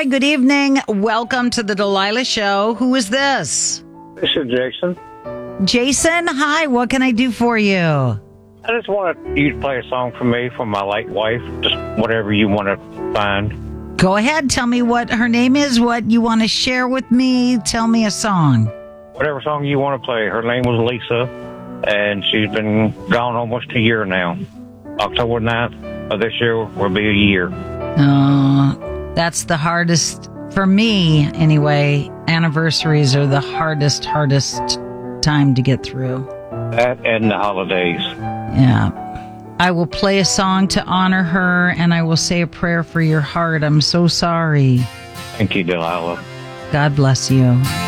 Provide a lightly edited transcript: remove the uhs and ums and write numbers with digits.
Hi, good evening. Welcome to the Delilah Show. Who is this? This is Jason. Jason, hi. What can I do for you? I just wanted you to play a song for me, for my late wife. Just whatever you want to find. Go ahead. Tell me what her name is, what you want to share with me. Tell me a song. Whatever song you want to play. Her name was Lisa, and she's been gone almost a year now. October 9th of this year will be a year. That's the hardest, for me anyway. Anniversaries are the hardest time to get through. That and the holidays. Yeah. I will play a song to honor her, and I will say a prayer for your heart. I'm so sorry. Thank you, Delilah. God bless you.